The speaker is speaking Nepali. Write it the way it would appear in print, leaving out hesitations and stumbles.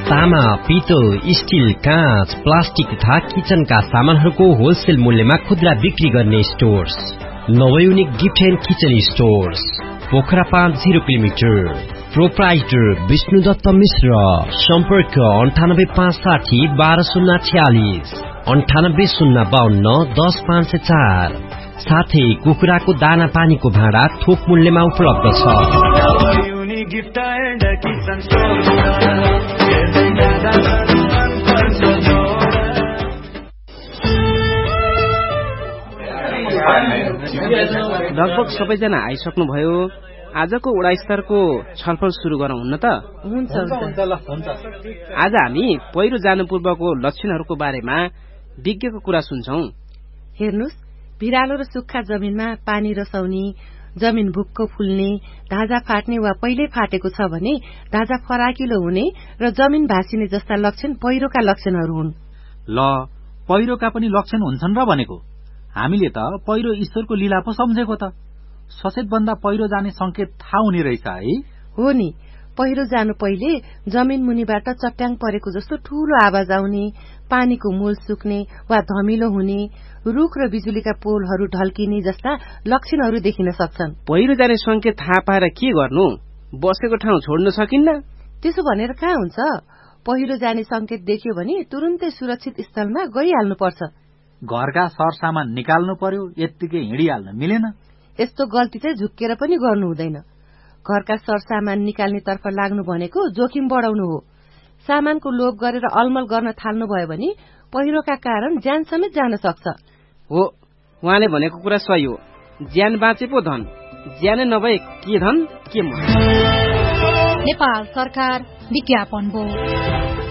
तामा, पित्तल, स्टिल, काँच, प्लास्टिक तथा किचनका सामानहरूको होलसेल मूल्यमा खुद्रा बिक्री गर्ने stores नवयुनिक gift and kitchen stores Pokhara 5 0 kilometre. Proprietor Vishnudutt मिश्र। सम्पर्क 98560 12046 98052 10504। साथै कुखुराको दाना पानीको भाँडा थोक मूल्यमा उपलब्ध छ। लगभग सबैजना आइसक्नुभयो। आजको वडा स्तरको छलफल सुरु गरौँ न त। हुन्छ। आज हामी पहिरो जानु पूर्वको लक्षणहरूको बारेमा विज्ञको कुरा सुन्छौं। हेर्नुस्, भिरालो र सुक्खा जमिनमा पानी रसाउने, जमिन भुक्क फुल्ने, धाजा फाट्ने वा पहिले फाटेको छ भने धाजा फराकिलो हुने र जमिन भासिने जस्ता लक्षण पहिरोका लक्षणहरू हुन्। ल, पहिरोका पनि लक्षण हुन्छन् र भनेको। हामीले त पहिरो ईश्वरको लीला पो सम्झेको त। सचेत बन्दा पहिरो जाने संकेत थाहा हुने रहेछ है। हो नि, पहिरो जानु पहिले जमिन मुनिबाट चट्याङ परेको जस्तो ठूलो आवाज आउने, पानीको मूल सुक्ने वा धमिलो हुने, रुख र बिजुलीका पोलहरू ढल्किने जस्ता लक्षणहरू देखिन सक्छन्। पहिरो जाने संकेत थाहा पाएर के गर्नु? बसेको ठाउँ छोड्न सकिन्न? त्यसो भनेर कहाँ हुन्छ? पहिरो जाने संकेत देखियो भने तुरुन्तै सुरक्षित स्थलमा गइहाल्नुपर्छ। घरका सरसामान निकाल्नु पर्यो, यत्तिकै हिँडिहाल्न मिलेन। यस्तो गल्ती चाहिँ झुक्केर पनि गर्नु हुँदैन। घरका सरसामान निकाल्ने तर्फ लाग्नु भनेको जोखिम बढाउनु हो। सामानको लोभ गरेर अलमल गर्न थाल्नु भयो भने पहिरोका कारण ज्यान समेत जान सक्छ। हो, उहाँले भनेको कुरा सही हो। ज्यान बाँचे पो धन, ज्यानै नभए के धन के मन। नेपाल सरकार विज्ञापन बोर्ड।